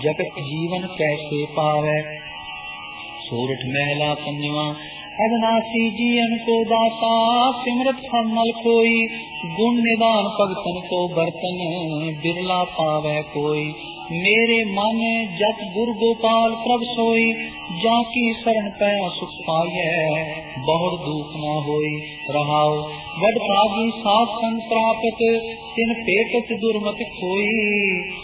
जगत जीवन कैसे पावै। सोरठ महला पंजवा। अविनाशी जीवन को दाता सिमरत फल नल कोई। गुण निदान भगतन को बर्तन बिरला पावै कोई। मेरे मन जप गुर गोपाल प्रभ सोई। जाकी शरण पै सुख पाइै बहुत दुख न होई। रहाओ वड भागी साध संग प्राप्त तिन पेटत दुर्मत खोई।